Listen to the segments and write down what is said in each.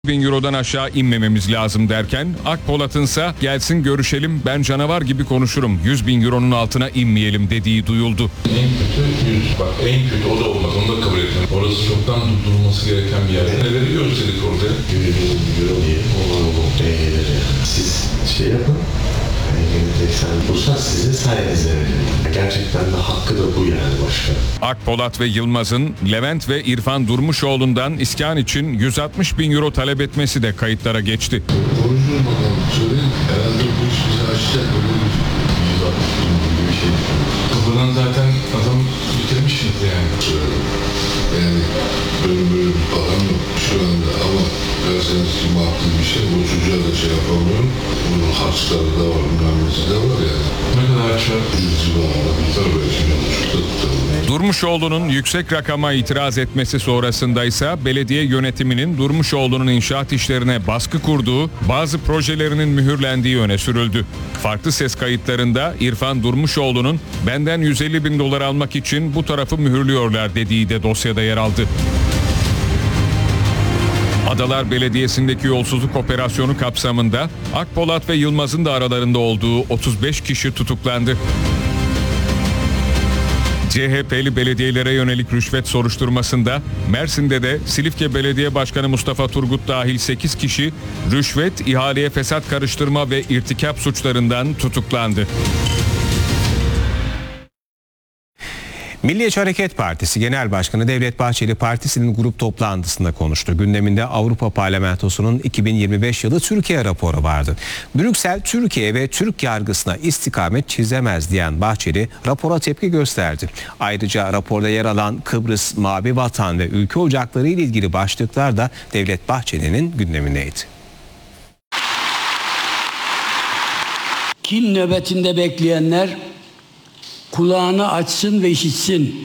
€1.000'dan aşağı inmememiz lazım derken Akpolat'ınsa gelsin görüşelim ben canavar gibi konuşurum €100.000'nun altına inmeyelim dediği duyuldu. En kötü 100 bak en kötü o da olmaz onu da kabul etmem. Orası çoktan durdurulması gereken bir yer. Neleri gösterdik orada? €100.000 diye o dengeleri siz yapın. Sen bulsak sizin sayenizde verelim. Gerçekten de hakkı da bu yani başka. Akpolat ve Yılmaz'ın Levent ve İrfan Durmuşoğlu'ndan iskan için €160.000 talep etmesi de kayıtlara geçti. Konuşun bakalım söyleyin. Herhalde bu iş bizi aşacak böyle bir 160.000 gibi bir şey. Kapıdan zaten adam bitirmişsiniz yani. Yani benim böyle bir param yok şu anda ama derseniz ki makul bir şey bu çocuğa da şey yapamıyorum. Bunun harçları da var, mühendisi de var yani. Ne kadar çok? 100 civarında bir tabi şimdi Durmuşoğlu'nun yüksek rakama itiraz etmesi sonrasında ise belediye yönetiminin Durmuşoğlu'nun inşaat işlerine baskı kurduğu, bazı projelerinin mühürlendiği öne sürüldü. Farklı ses kayıtlarında İrfan Durmuşoğlu'nun benden $150.000 almak için bu tarafı mühürlüyorlar dediği de dosyada yer aldı. Adalar Belediyesi'ndeki yolsuzluk operasyonu kapsamında Akpolat ve Yılmaz'ın da aralarında olduğu 35 kişi tutuklandı. CHP'li belediyelere yönelik rüşvet soruşturmasında Mersin'de de Silifke Belediye Başkanı Mustafa Turgut dahil 8 kişi rüşvet, ihaleye fesat karıştırma ve irtikap suçlarından tutuklandı. Milliyetçi Hareket Partisi Genel Başkanı Devlet Bahçeli partisinin grup toplantısında konuştu. Gündeminde Avrupa Parlamentosu'nun 2025 yılı Türkiye raporu vardı. Brüksel, Türkiye ve Türk yargısına istikamet çizemez diyen Bahçeli rapora tepki gösterdi. Ayrıca raporda yer alan Kıbrıs, Mavi Vatan ve ülke ocakları ile ilgili başlıklar da Devlet Bahçeli'nin gündemindeydi. Kin nöbetinde bekleyenler kulağını açsın ve işitsin.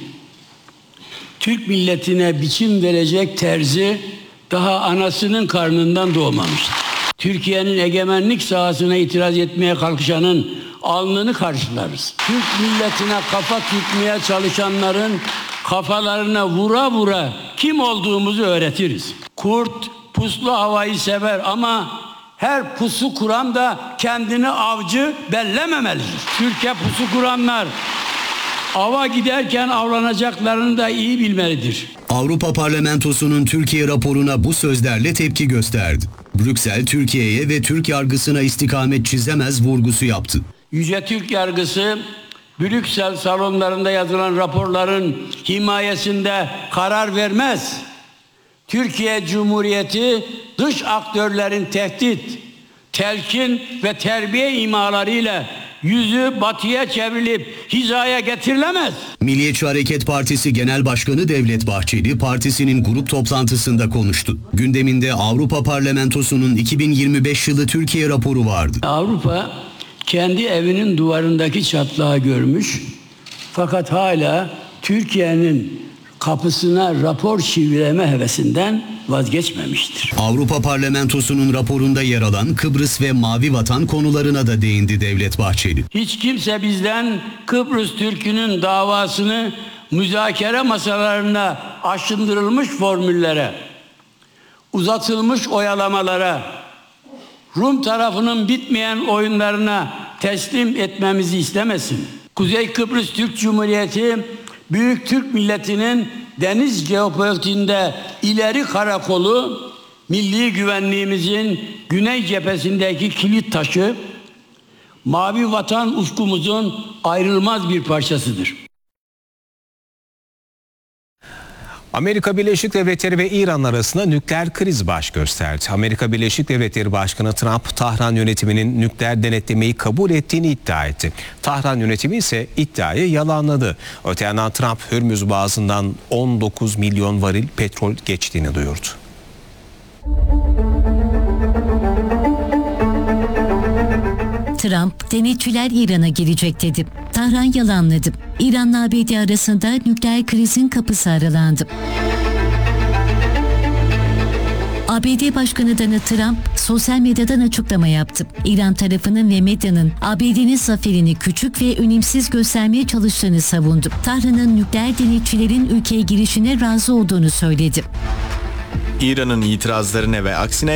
Türk milletine biçim verecek terzi daha anasının karnından doğmamıştır. Türkiye'nin egemenlik sahasına itiraz etmeye kalkışanın alnını karşılarız. Türk milletine kafa tutmaya çalışanların kafalarına vura vura kim olduğumuzu öğretiriz. Kurt puslu havayı sever ama her pusu kuran da kendini avcı bellememelidir. Türkiye pusu kuranlar ava giderken avlanacaklarını da iyi bilmelidir. Avrupa Parlamentosu'nun Türkiye raporuna bu sözlerle tepki gösterdi. Brüksel, Türkiye'ye ve Türk yargısına istikamet çizemez vurgusu yaptı. Yüce Türk yargısı, Brüksel salonlarında yazılan raporların himayesinde karar vermez. Türkiye Cumhuriyeti dış aktörlerin tehdit, telkin ve terbiye imalarıyla yüzü batıya çevrilip hizaya getirilemez. Milliyetçi Hareket Partisi Genel Başkanı Devlet Bahçeli partisinin grup toplantısında konuştu. Gündeminde Avrupa Parlamentosu'nun 2025 yılı Türkiye raporu vardı. Avrupa kendi evinin duvarındaki çatlağı görmüş fakat hala Türkiye'nin kapısına rapor çivileme hevesinden vazgeçmemiştir. Avrupa Parlamentosu'nun raporunda yer alan Kıbrıs ve Mavi Vatan konularına da değindi Devlet Bahçeli. Hiç kimse bizden Kıbrıs Türk'ünün davasını müzakere masalarına aşındırılmış formüllere, uzatılmış oyalamalara, Rum tarafının bitmeyen oyunlarına teslim etmemizi istemesin. Kuzey Kıbrıs Türk Cumhuriyeti Büyük Türk milletinin deniz jeopolitiğinde ileri karakolu, milli güvenliğimizin güney cephesindeki kilit taşı, Mavi Vatan ufkumuzun ayrılmaz bir parçasıdır. Amerika Birleşik Devletleri ve İran arasında nükleer kriz baş gösterdi. Amerika Birleşik Devletleri Başkanı Trump, Tahran yönetiminin nükleer denetlemeyi kabul ettiğini iddia etti. Tahran yönetimi ise iddiayı yalanladı. Öte yandan Trump, Hürmüz Boğazı'ndan 19 milyon varil petrol geçtiğini duyurdu. Trump, denetçiler İran'a gelecek dedi. Tahran yalanladı. İran'la ABD arasında nükleer krizin kapısı aralandı. ABD Başkanı Donald Trump sosyal medyadan açıklama yaptı. İran tarafının ve medyanın ABD'nin zaferini küçük ve önemsiz göstermeye çalıştığını savundu. Tahran'ın nükleer denetçilerin ülkeye girişine razı olduğunu söyledi. İran'ın itirazlarına ve aksine